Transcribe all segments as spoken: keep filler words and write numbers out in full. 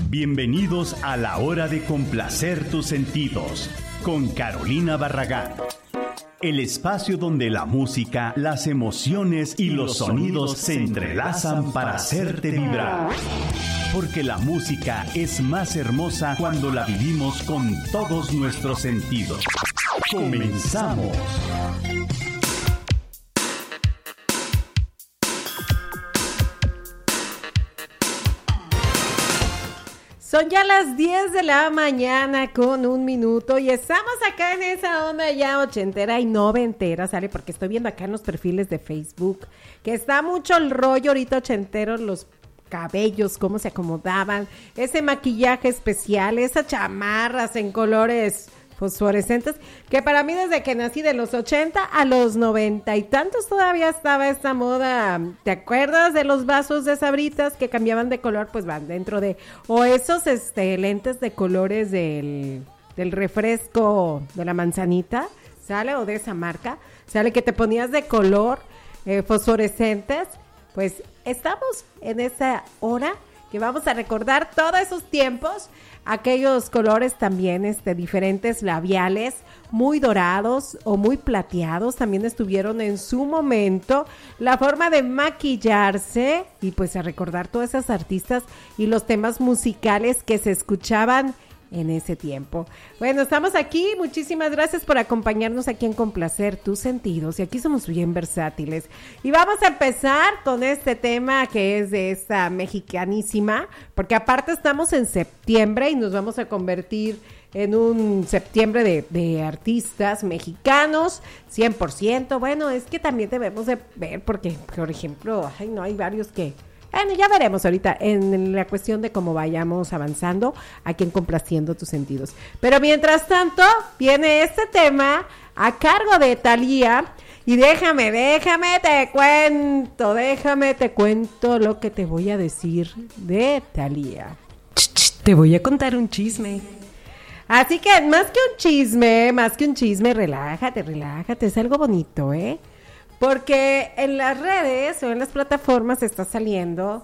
Bienvenidos a la hora de complacer tus sentidos con Carolina Barragán. El espacio donde la música, las emociones y los sonidos se entrelazan para hacerte vibrar. Porque la música es más hermosa cuando la vivimos con todos nuestros sentidos. ¡Comenzamos! Son ya las diez de la mañana con un minuto y estamos acá en esa onda ya ochentera y noventera, ¿sale? Porque estoy viendo acá en los perfiles de Facebook que está mucho el rollo ahorita ochentero, los cabellos, cómo se acomodaban, ese maquillaje especial, esas chamarras en colores fosforescentes, que para mí desde que nací de los ochenta a los noventa y tantos todavía estaba esta moda. ¿Te acuerdas de los vasos de Sabritas que cambiaban de color? Pues van dentro de, o esos este lentes de colores del, del refresco de la manzanita, ¿sale? O de esa marca, ¿sale? Que te ponías de color eh, fosforescentes. Pues estamos en esa hora que vamos a recordar todos esos tiempos, aquellos colores también este, diferentes, labiales, muy dorados o muy plateados, también estuvieron en su momento, la forma de maquillarse y pues a recordar todas esas artistas y los temas musicales que se escuchaban en ese tiempo. Bueno, estamos aquí, muchísimas gracias por acompañarnos aquí en Complacer Tus Sentidos, y aquí somos bien versátiles, y vamos a empezar con este tema que es de esta mexicanísima, porque aparte estamos en septiembre y nos vamos a convertir en un septiembre de, de artistas mexicanos, cien por ciento, bueno, es que también debemos de ver, porque, por ejemplo, ay, no, hay varios que Bueno, ya veremos ahorita en la cuestión de cómo vayamos avanzando aquí en Complaciendo Tus Sentidos. Pero mientras tanto, viene este tema a cargo de Thalía. Y déjame, déjame te cuento, déjame te cuento lo que te voy a decir de Thalía. Ch, ch, te voy a contar un chisme. Así que más que un chisme, más que un chisme, relájate, relájate, es algo bonito, ¿eh? Porque en las redes o en las plataformas está saliendo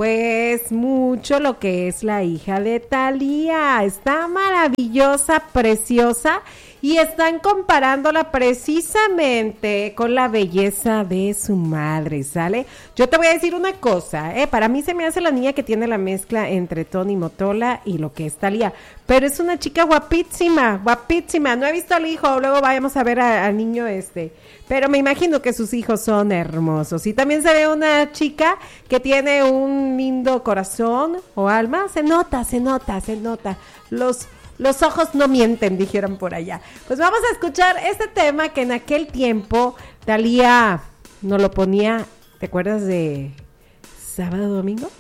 pues mucho lo que es la hija de Thalía. Está maravillosa, preciosa, y están comparándola precisamente con la belleza de su madre, ¿sale? Yo te voy a decir una cosa, ¿eh? Para mí se me hace la niña que tiene la mezcla entre Tony Motola y lo que es Thalía, pero es una chica guapísima, guapísima. No he visto al hijo, luego vayamos a ver al niño este, pero me imagino que sus hijos son hermosos. Y también se ve una chica que tiene un lindo corazón o alma, se nota, se nota, se nota. Los Los ojos no mienten, dijeron por allá. Pues vamos a escuchar este tema que en aquel tiempo Thalía nos lo ponía, ¿te acuerdas de Sábado Domingo?